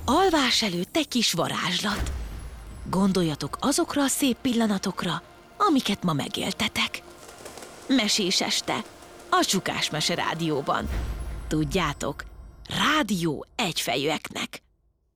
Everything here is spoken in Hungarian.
Alvás előtt egy kis varázslat. Gondoljatok azokra a szép pillanatokra, amiket ma megéltetek. Mesés este, a Csukás Mese Rádióban. Tudjátok, rádió egyfejűeknek.